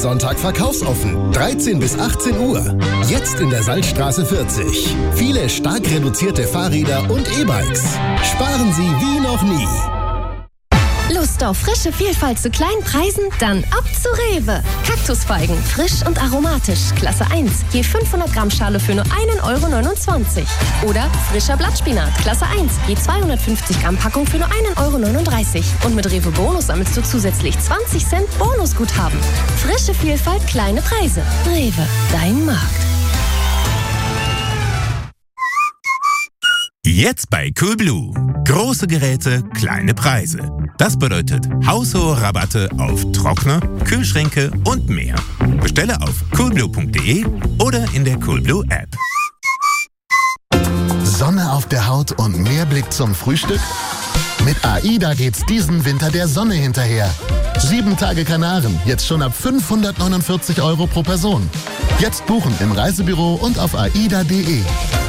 Sonntag verkaufsoffen. 13 bis 18 Uhr. Jetzt in der Salzstraße 40. Viele stark reduzierte Fahrräder und E-Bikes. Sparen Sie wie noch nie. Lust auf frische Vielfalt zu kleinen Preisen? Dann ab zu Rewe. Kaktusfeigen, frisch und aromatisch, Klasse 1, je 500 Gramm Schale für nur 1,29 €. Oder frischer Blattspinat, Klasse 1, je 250 Gramm Packung für nur 1,39 €. Und mit Rewe Bonus sammelst du zusätzlich 20 Cent Bonusguthaben. Frische Vielfalt, kleine Preise. Rewe, dein Markt. Jetzt bei Coolblue. Große Geräte, kleine Preise. Das bedeutet haushohe Rabatte auf Trockner, Kühlschränke und mehr. Bestelle auf coolblue.de oder in der Coolblue App. Sonne auf der Haut und mehr Blick zum Frühstück? Mit AIDA geht's diesen Winter der Sonne hinterher. 7 Tage Kanaren, jetzt schon ab 549 € pro Person. Jetzt buchen im Reisebüro und auf aida.de.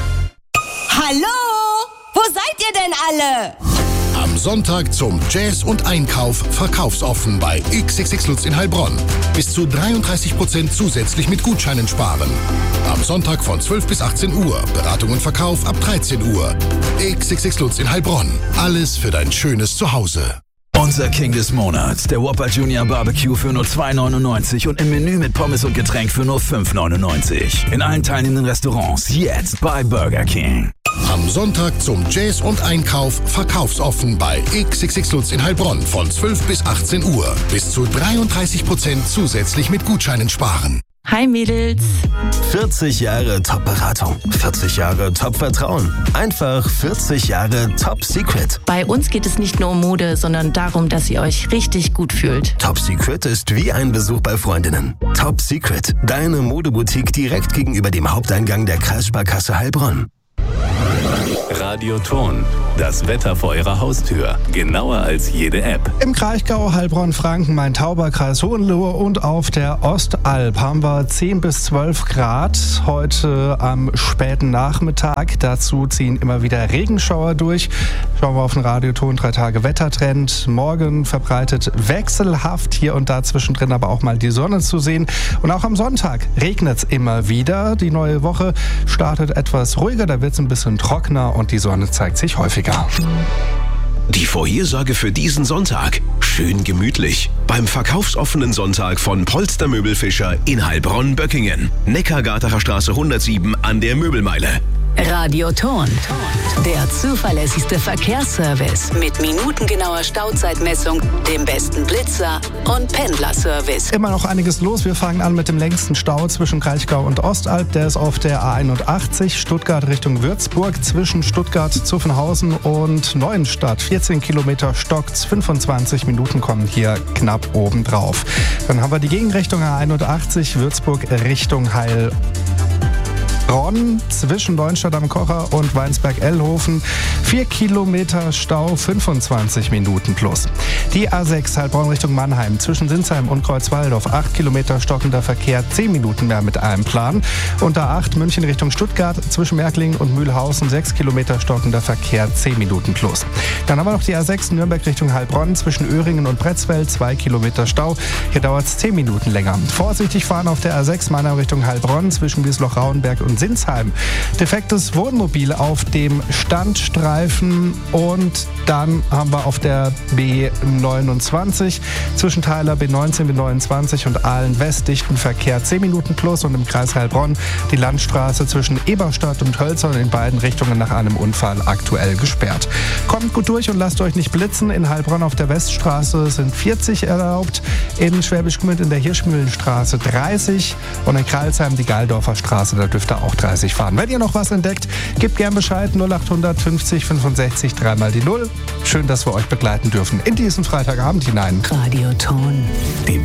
Hallo? Wo seid ihr denn alle? Am Sonntag zum Jazz und Einkauf verkaufsoffen bei XXX Lutz in Heilbronn. Bis zu 33% zusätzlich mit Gutscheinen sparen. Am Sonntag von 12 bis 18 Uhr. Beratung und Verkauf ab 13 Uhr. XXX Lutz in Heilbronn. Alles für dein schönes Zuhause. Unser King des Monats, der Whopper Junior Barbecue für nur 2,99 € und im Menü mit Pommes und Getränk für nur 5,99 €. In allen teilnehmenden Restaurants jetzt bei Burger King. Am Sonntag zum Jazz und Einkauf verkaufsoffen bei XXX Lutz in Heilbronn von 12 bis 18 Uhr. Bis zu 33% zusätzlich mit Gutscheinen sparen. Hi Mädels. 40 Jahre Top-Beratung, 40 Jahre Top-Vertrauen, einfach 40 Jahre Top-Secret. Bei uns geht es nicht nur um Mode, sondern darum, dass ihr euch richtig gut fühlt. Top-Secret ist wie ein Besuch bei Freundinnen. Top-Secret, deine Modeboutique direkt gegenüber dem Haupteingang der Kreissparkasse Heilbronn. Radioton. Das Wetter vor Ihrer Haustür. Genauer als jede App. Im Kraichgau, Heilbronn, Franken, Main-Tauber-Kreis, Hohenlohe und auf der Ostalb haben wir 10 bis 12 Grad heute am späten Nachmittag. Dazu ziehen immer wieder Regenschauer durch. Schauen wir auf den Radioton, 3 Tage Wettertrend. Morgen verbreitet wechselhaft, hier und da zwischendrin aber auch mal die Sonne zu sehen. Und auch am Sonntag regnet es immer wieder. Die neue Woche startet etwas ruhiger, da wird es ein bisschen trockener und die Sonne zeigt sich häufiger. Die Vorhersage für diesen Sonntag. Schön gemütlich. Beim verkaufsoffenen Sonntag von Polster Möbelfischer in Heilbronn-Böckingen. Neckargartener Straße 107 an der Möbelmeile. Radioton. Der zuverlässigste Verkehrsservice mit minutengenauer Stauzeitmessung, dem besten Blitzer und Pendlerservice. Immer noch einiges los. Wir fangen an mit dem längsten Stau zwischen Kraichgau und Ostalb. Der ist auf der A81 Stuttgart Richtung Würzburg zwischen Stuttgart, Zuffenhausen und Neuenstadt. 14 Kilometer stockt's, 25 Minuten kommen hier knapp oben drauf. Dann haben wir die Gegenrichtung A81 Würzburg Richtung Heilbronn zwischen Neuenstadt am Kocher und Weinsberg-Ellhofen. 4 Kilometer Stau, 25 Minuten plus. Die A6 Heilbronn Richtung Mannheim zwischen Sinsheim und Kreuzwaldorf. 8 Kilometer stockender Verkehr, 10 Minuten mehr mit einem Plan. Und A8 München Richtung Stuttgart zwischen Märklingen und Mühlhausen. 6 Kilometer stockender Verkehr, 10 Minuten plus. Dann haben wir noch die A6 Nürnberg Richtung Heilbronn zwischen Öhringen und Pretzfeld. 2 Kilometer Stau. Hier dauert es 10 Minuten länger. Vorsichtig fahren auf der A6 Mannheim Richtung Heilbronn zwischen Wiesloch-Rauenberg und Sinsheim. Defektes Wohnmobil auf dem Standstreifen und dann haben wir auf der B29 zwischen Theiler B19, B29 und Aalen West dichten Verkehr 10 Minuten plus und im Kreis Heilbronn die Landstraße zwischen Eberstadt und Hölzern in beiden Richtungen nach einem Unfall aktuell gesperrt. Kommt gut durch und lasst euch nicht blitzen. In Heilbronn auf der Weststraße sind 40 erlaubt, in Schwäbisch Gmünd in der Hirschmühlenstraße 30 und in Kralsheim die Galdorfer Straße, da dürft ihr auch 30 fahren. Wenn ihr noch was entdeckt, gebt gern Bescheid 0800 50 65 3 mal die 0. Schön, dass wir euch begleiten dürfen in diesen Freitagabend hinein. Radioton. Die